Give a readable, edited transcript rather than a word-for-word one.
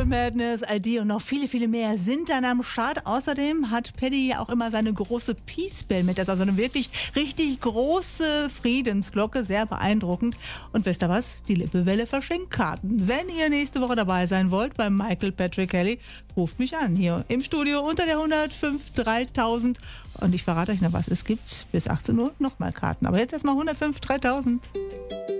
Marble Madness, ID und noch viele, viele mehr sind dann am Start. Außerdem hat Paddy ja auch immer seine große Peace Bell mit. Das ist also eine wirklich richtig große Friedensglocke, sehr beeindruckend. Und wisst ihr was? Die Lippewelle verschenkt Karten. Wenn ihr nächste Woche dabei sein wollt beim Michael Patrick Kelly, ruft mich an hier im Studio unter der 105 3000. Und ich verrate euch noch was, es gibt bis 18 Uhr nochmal Karten. Aber jetzt erstmal 105 3000.